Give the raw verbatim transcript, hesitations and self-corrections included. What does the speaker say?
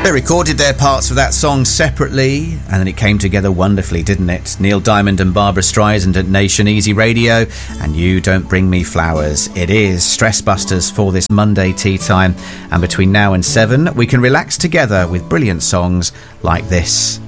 They recorded their parts of that song separately, and then it came together wonderfully, didn't it? Neil Diamond and Barbra Streisand at Nation Easy Radio, and You Don't Bring Me Flowers. It is Stress Busters for this Monday tea time, and between now and seven, we can relax together with brilliant songs like this.